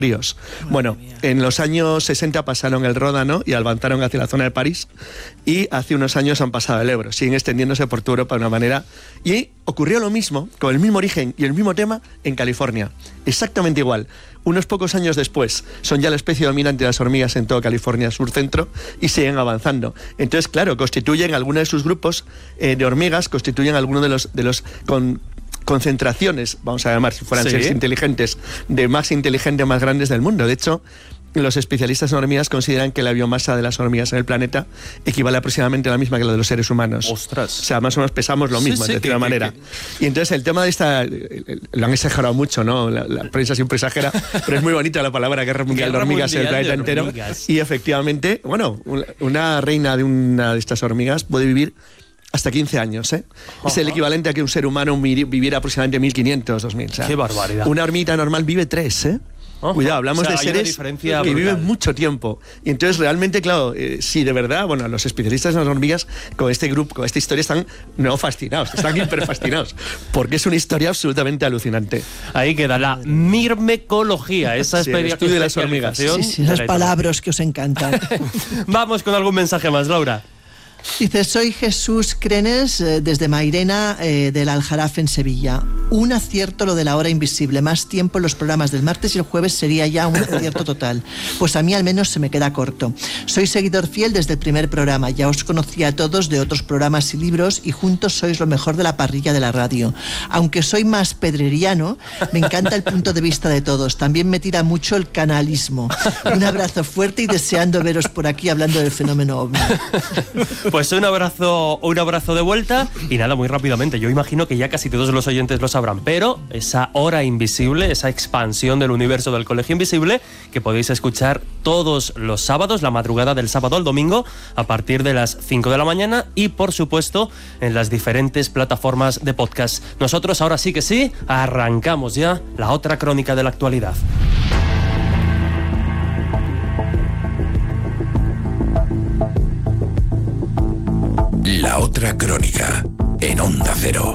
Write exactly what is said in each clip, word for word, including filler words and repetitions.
ríos. Bueno, en los años sesenta pasaron el Ródano y avanzaron hacia la zona de París, y hace unos años han pasado el Ebro, siguen extendiéndose por toda Europa de una manera, y ocurrió lo mismo, con el mismo origen y el mismo tema, en California, exactamente igual. Unos pocos años después son ya la especie dominante de las hormigas en toda California sur-centro y siguen avanzando. Entonces, claro, constituyen algunos de sus grupos eh, de hormigas, constituyen algunos de los, de los con, concentraciones, vamos a llamar, si fueran sí. seres inteligentes, de más inteligentes, más grandes del mundo. De hecho, los especialistas en hormigas consideran que la biomasa de las hormigas en el planeta equivale aproximadamente a la misma que la de los seres humanos. ¡Ostras! O sea, más o menos pesamos lo mismo, sí, sí, de alguna manera. Que... Y entonces el tema de esta... Lo han exagerado mucho, ¿no? La, la prensa siempre exagera, pero es muy bonita la palabra guerra mundial de hormigas en el planeta entero. Y efectivamente, bueno, una reina de una de estas hormigas puede vivir hasta quince años, ¿eh? Uh-huh. Es el equivalente a que un ser humano viviera aproximadamente mil quinientos, dos mil. O sea, ¡qué barbaridad! Una hormiguita normal vive tres, ¿eh? Uh-huh. Cuidado, hablamos, o sea, de seres que brutal. Viven mucho tiempo. Y entonces realmente, claro, eh, sí, de verdad, bueno, los especialistas en las hormigas con este grupo, con esta historia están no fascinados, están hiper fascinados, porque es una historia absolutamente alucinante. Ahí queda la mirmecología, esa sí, estudio de las hormigas. Sí, sí, esas palabras que os encantan. Vamos con algún mensaje más, Laura. Dice, soy Jesús Crenes eh, desde Mairena eh, del Aljarafe en Sevilla. Un acierto lo de la hora invisible. Más tiempo en los programas del martes y el jueves sería ya un acierto total. Pues a mí al menos se me queda corto. Soy seguidor fiel desde el primer programa. Ya os conocía a todos de otros programas y libros y juntos sois lo mejor de la parrilla de la radio. Aunque soy más pedreriano, me encanta el punto de vista de todos. También me tira mucho el canalismo. Un abrazo fuerte y deseando veros por aquí hablando del fenómeno ovni. Pues un abrazo, un abrazo de vuelta y nada, muy rápidamente. Yo imagino que ya casi todos los oyentes lo sabrán, pero esa hora invisible, esa expansión del universo del Colegio Invisible, que podéis escuchar todos los sábados, la madrugada del sábado al domingo, a partir de las cinco de la mañana y, por supuesto, en las diferentes plataformas de podcast. Nosotros ahora sí que sí, arrancamos ya la otra crónica de la actualidad. La otra crónica, en Onda Cero.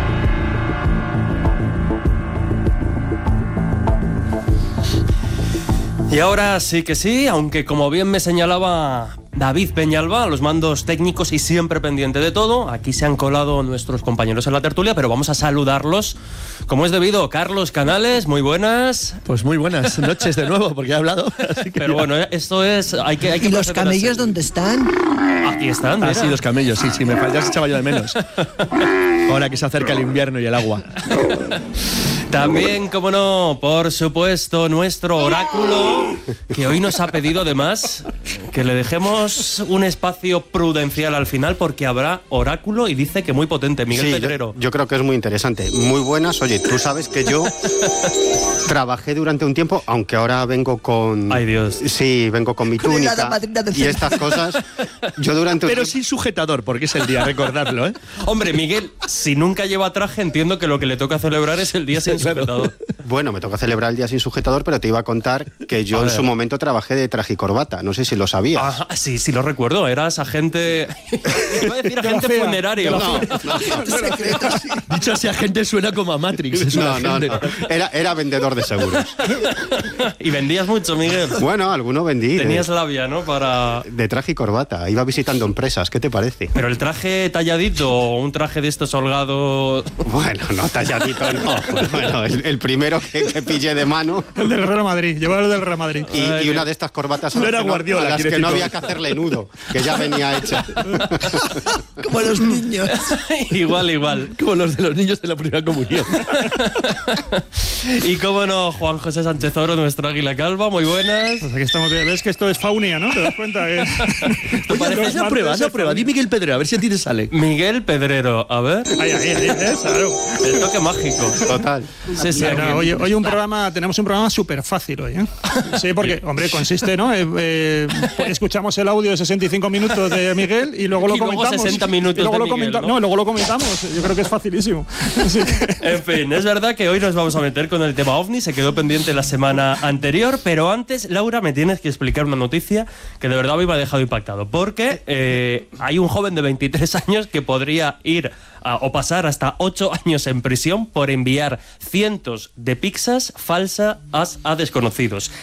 Y ahora sí que sí, aunque como bien me señalaba David Peñalba, a los mandos técnicos y siempre pendiente de todo, aquí se han colado nuestros compañeros en la tertulia, pero vamos a saludarlos como es debido. Carlos Canales, muy buenas. Pues muy buenas noches de nuevo, porque he hablado. Así que pero ya. Bueno, esto es... Hay que, hay que ¿Y los camellos dónde están? Aquí están, mira. Ah, sí, los camellos, sí, sí, me falta, se echaba yo de menos. Ahora que se acerca el invierno y el agua. También, como no, por supuesto, nuestro oráculo, que hoy nos ha pedido además que le dejemos un espacio prudencial al final, porque habrá oráculo y dice que muy potente. Miguel sí, Pedrero. Yo, yo creo que es muy interesante. Muy buenas. Oye, tú sabes que yo trabajé durante un tiempo, aunque ahora vengo con... Ay, Dios. Sí, vengo con mi Con túnica la madrina de y estas cosas. Yo durante un Pero tiempo... sin sujetador, porque es el día, recordarlo, ¿eh? Hombre, Miguel, si nunca lleva traje, entiendo que lo que le toca celebrar es el día sin sujetador. Bueno, me toca celebrar el día sin sujetador, pero te iba a contar que yo en su momento trabajé de traje y corbata. No sé si lo sabías. Ajá, sí, sí lo recuerdo. Eras agente... Iba a decir agente funerario. No, no, no. Secreto, sí. Dicho así, agente suena como a Matrix. Es No, un no, agente. no. Era, era vendedor de seguros. Y vendías mucho, Miguel. Bueno, alguno vendí. Tenías de, labia, ¿no? Para... de traje y corbata. Iba visitando empresas. ¿Qué te parece? Pero el traje talladito o un traje de estos holgados... Bueno, no talladito, no. Bueno, el, el primero que, que pillé de mano. El del Real Madrid, llevaba el del Real Madrid. Y, y una de estas corbatas a No las era que Guardiola, a las quiere que no decir. había que hacerle nudo, que ya venía hecha. Como los niños. Igual, igual. Como los de los niños de la primera comunión. Y cómo no, Juan José Sánchez Oro, nuestro águila calva, muy buenas. Pues aquí estamos bien. Ves que esto es faunia, ¿no? ¿Te das cuenta? Que... Esto Oye, parece- haz la prueba, haz la prueba. Di Miguel Pedrero, a ver si a ti te sale. Miguel Pedrero, a ver. Ahí, ahí, ahí, ¿eh? Claro. El toque mágico. Total. Sí, sí. Mira, hoy, hoy un programa, tenemos un programa súper fácil hoy, ¿eh? Sí, porque, hombre, consiste, ¿no? Eh, eh, escuchamos el audio de sesenta y cinco minutos de Miguel y luego lo Y luego comentamos. sesenta minutos y luego de lo Miguel, comenta- ¿no? ¿no? Y luego lo comentamos. Yo creo que es facilísimo. Así que... En fin, es verdad que hoy nos vamos a meter con el tema OVNI, se quedó pendiente la semana anterior, pero antes, Laura, me tienes que explicar una noticia que de verdad hoy me ha dejado impactado, porque eh, hay un joven de veintitrés años que podría ir a, o pasar hasta ocho años en prisión por enviar cientos de pizzas falsas a, a desconocidos.